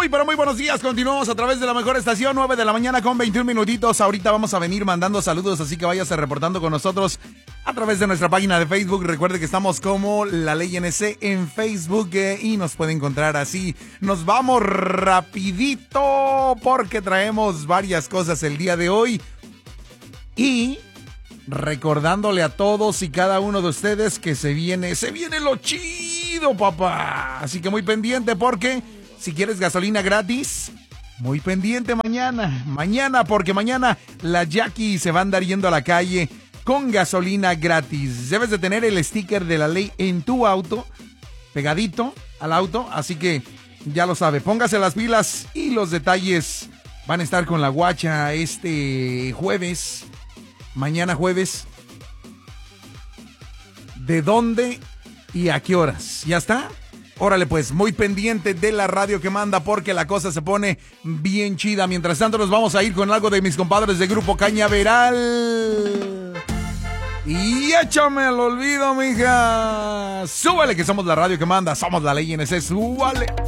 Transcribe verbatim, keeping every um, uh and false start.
Muy, pero muy buenos días. Continuamos a través de la mejor estación, nueve de la mañana con veintiún minutitos. Ahorita vamos a venir mandando saludos, así que váyase reportando con nosotros a través de nuestra página de Facebook. Recuerde que estamos como La Ley N C en Facebook eh, y nos puede encontrar así. Nos vamos rapidito porque traemos varias cosas el día de hoy. Y recordándole a todos y cada uno de ustedes que se viene, se viene lo chido, papá. Así que muy pendiente porque si quieres gasolina gratis, muy pendiente mañana. Mañana, porque mañana la Jackie se va a andar yendo a la calle con gasolina gratis. Debes de tener el sticker de la ley en tu auto, pegadito al auto. Así que ya lo sabe, póngase las pilas y los detalles van a estar con la guacha este jueves. Mañana jueves. ¿De dónde y a qué horas? ¿Ya está? Órale pues, muy pendiente de la radio que manda porque la cosa se pone bien chida. Mientras tanto nos vamos a ir con algo de mis compadres de Grupo Cañaveral. Y échame el olvido, mija. Súbale que somos la radio que manda, somos la Ley N C, súbale.